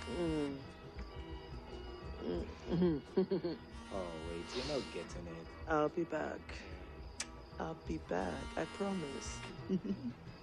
Mm. Mm. Oh, wait, you're not getting it. I'll be back. I'll be back. I promise.